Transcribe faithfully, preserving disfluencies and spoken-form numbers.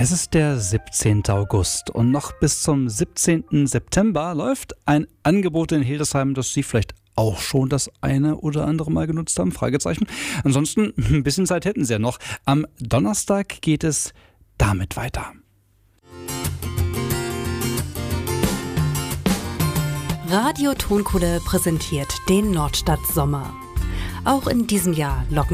Es ist der siebzehnte August und noch bis zum siebzehnten September läuft ein Angebot in Hildesheim, das Sie vielleicht auch schon das eine oder andere Mal genutzt haben? Fragezeichen. Ansonsten, ein bisschen Zeit hätten Sie ja noch. Am Donnerstag geht es damit weiter. Radio Tonkulle präsentiert den Nordstadt Sommer. Auch in diesem Jahr locken